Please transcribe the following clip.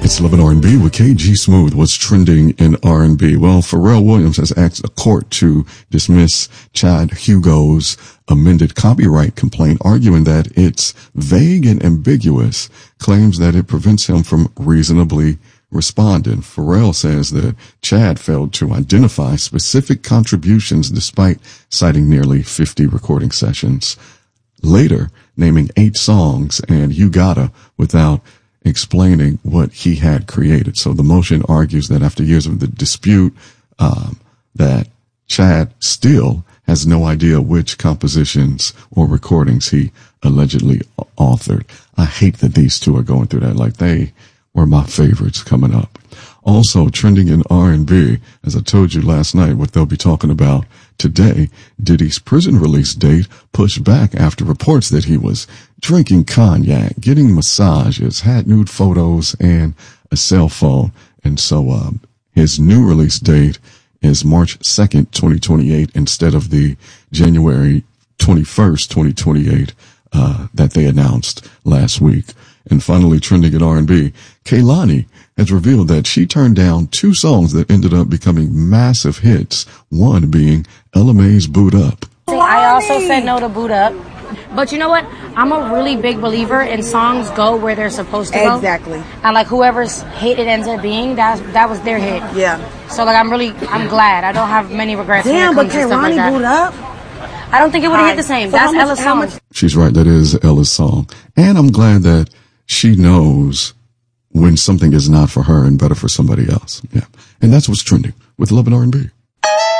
It's Love and R&B with KG Smooth. What's trending in R&B? Well, Pharrell Williams has asked a court to dismiss Chad Hugo's amended copyright complaint, arguing that it's vague and ambiguous, claims that it prevents him from reasonably responding. Pharrell says that Chad failed to identify specific contributions despite citing nearly 50 recording sessions. Later, naming 8 songs and You Gotta without explaining what he had created. So the motion argues that after years of the dispute, that Chad still has no idea which compositions or recordings he allegedly authored. I hate that these two are going through that. Like, they were my favorites coming up. Also trending in R&B, as I told you last night, what they'll be talking about today, Diddy's prison release date pushed back after reports that he was drinking cognac, getting massages, had nude photos, and a cell phone. And so his new release date is March 2nd, 2028, instead of the January 21st, 2028 that they announced last week. And finally, trending in R&B, Kehlani has revealed that she turned down 2 songs that ended up becoming massive hits, one being Ella Mai's Boot Up. I also said no to Boot Up. But you know what? I'm a really big believer in songs go where they're supposed to go. Exactly. And like whoever's hit it ends up being, that was their hit. Yeah. So like I'm glad. I don't have many regrets. Damn, but Kehlani Boot Up? I don't think it would have hit the same. So That's Ella's song. She's right. That is Ella's song. And I'm glad that she knows when something is not for her and better for somebody else. Yeah. And that's what's trending with Love and R&B.